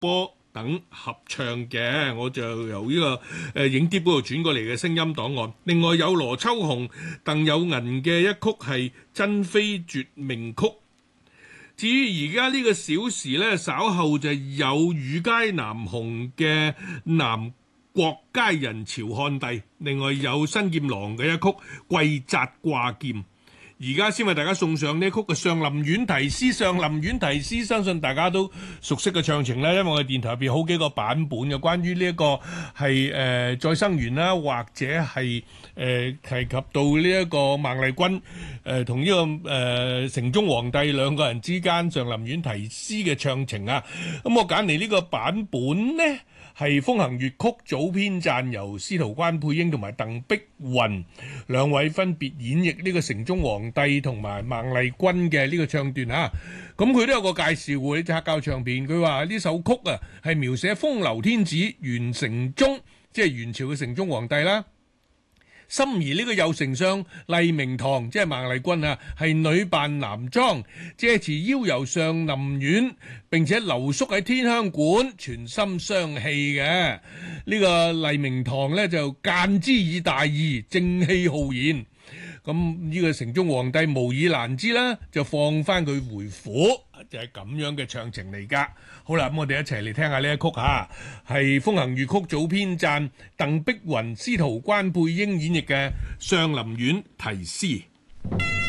波等合唱嘅，我就由呢個影碟嗰度轉過嚟嘅聲音檔案。另外有羅秋紅、鄧有銀嘅一曲係《珍妃絕命曲》。至於而家呢個小時呢，稍後就有雨街南紅嘅《南國佳人朝漢帝》，另外有新劍郎嘅一曲《貴澤掛劍》。而家先為大家送上呢曲嘅《上林苑題詩》。上林苑題詩相信大家都熟悉嘅唱情啦，因為我哋電台入邊好幾個版本嘅，關於呢一個係再生緣啦，或者係提及到呢一個孟麗君同呢個成宗皇帝兩個人之間上林苑題詩嘅唱情啊。咁我揀嚟呢個版本呢，係風行粵曲組編撰，由司徒關佩英同埋鄧碧雲兩位分別演繹呢個成宗皇帝同埋孟麗君嘅呢個唱段啊。咁佢都有個介紹喎，呢隻黑膠唱片，佢話呢首曲啊係描寫風流天子元成宗，即係元朝嘅成宗皇帝啦。心儀呢個右丞相麗明堂，即係孟麗君啊，係女扮男裝，借詞邀遊上林苑，並且留宿喺天香館，全心相戲嘅。呢個麗明堂呢，就間之以大義，正氣浩然。咁呢個成宗皇帝無以難之啦，就放翻佢回府，就係咁樣嘅唱情嚟噶。好啦，咁我哋一齊嚟聽下呢一曲吓，係風行粵曲組編撰，鄧碧雲、司徒關佩英演繹嘅《上林苑題詩》。